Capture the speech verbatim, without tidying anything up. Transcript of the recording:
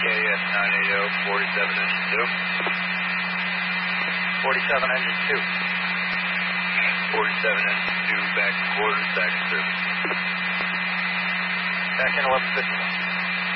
S nine eighty, forty-seven engine two. forty-seven engine two. forty-seven engine two, back to quarters, back to service. Back in eleven fifty.